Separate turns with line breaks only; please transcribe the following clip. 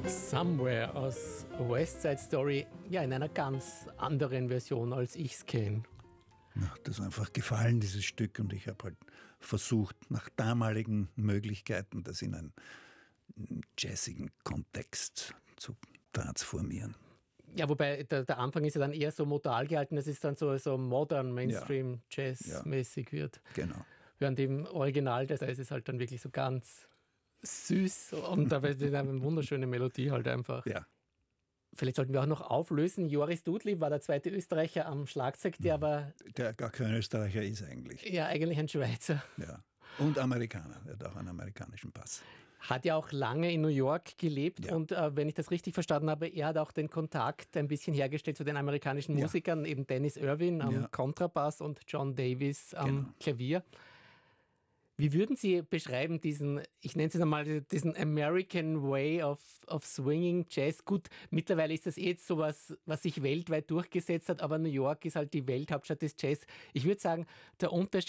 Somewhere aus West Side Story, ja, in einer ganz anderen Version, als ich es kenne.
Mir hat das einfach gefallen, dieses Stück, und ich habe halt versucht, nach damaligen Möglichkeiten das in einen jazzigen Kontext zu transformieren.
Ja, wobei der Anfang ist ja dann eher so modal gehalten, dass es dann so modern, Mainstream-Jazz-mäßig wird.
Genau.
Während im Original, da ist es halt dann wirklich so ganz süß und dabei ist eine wunderschöne Melodie halt einfach.
Ja.
Vielleicht sollten wir auch noch auflösen. Joris Dudley war der zweite Österreicher am Schlagzeug, der aber...
Der gar kein Österreicher ist eigentlich.
Ja, eigentlich ein Schweizer.
Ja. Und Amerikaner. Er hat auch einen amerikanischen Pass.
Hat ja auch lange in New York gelebt, ja. Und wenn ich das richtig verstanden habe, er hat auch den Kontakt ein bisschen hergestellt zu den amerikanischen Musikern, eben Dennis Irwin am Kontrabass und John Davis am Klavier. Wie würden Sie beschreiben diesen, ich nenne es einmal, diesen American Way of Swinging Jazz? Gut, mittlerweile ist das jetzt sowas, was sich weltweit durchgesetzt hat, aber New York ist halt die Welthauptstadt des Jazz. Ich würde sagen, der Unterschied